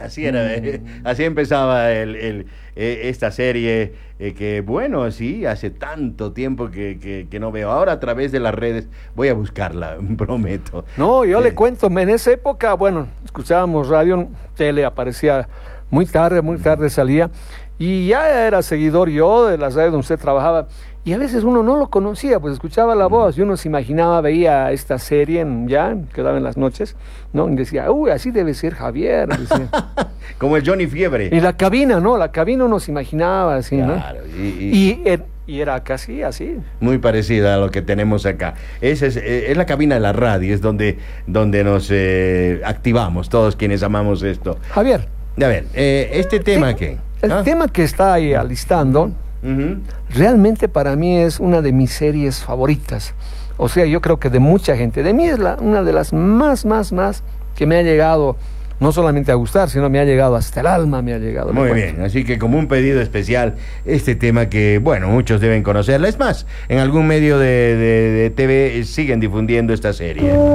Así era, así empezaba esta serie que, bueno, sí, hace tanto tiempo que no veo. Ahora a través de las redes voy a buscarla, prometo. No, yo le cuento, en esa época, bueno, escuchábamos radio, tele aparecía muy tarde salía, y ya era seguidor yo de las radios donde usted trabajaba, y a veces uno no lo conocía, pues escuchaba la voz, y uno se imaginaba, veía esta serie que daba en las noches, ¿no? Y decía, uy, así debe ser Javier, decía. Como el Johnny Fiebre. Y la cabina, ¿no? La cabina uno se imaginaba así, claro, ¿no? Y era casi así. Muy parecida a lo que tenemos acá. Es la cabina de la radio, es donde nos activamos todos quienes amamos esto. Javier. A ver, este tema que... El tema que está ahí alistando, realmente para mí es una de mis series favoritas. O sea, yo creo que de mucha gente. De mí es una de las más que me ha llegado, no solamente a gustar, sino me ha llegado hasta el alma, me ha llegado. Muy bien, así que como un pedido especial, este tema que, bueno, muchos deben conocerla. Es más, en algún medio de TV siguen difundiendo esta serie.